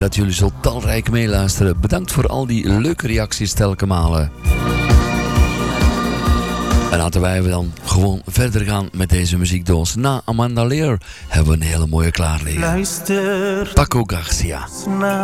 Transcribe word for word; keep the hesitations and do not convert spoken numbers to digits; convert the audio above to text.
Dat jullie zo talrijk meeluisteren. Bedankt voor al die leuke reacties telkens malen. En laten wij dan gewoon verder gaan met deze muziekdoos. Na Amanda Lear hebben we een hele mooie klaar liggen. Luister. Paco Garcia.